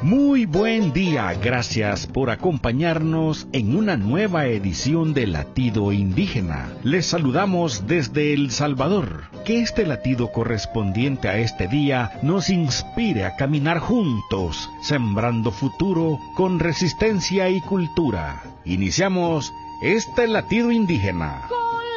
Muy buen día, gracias por acompañarnos en una nueva edición de Latido Indígena. Les saludamos desde El Salvador. Que este latido correspondiente a este día nos inspire a caminar juntos, sembrando futuro con resistencia y cultura. Iniciamos este Latido Indígena.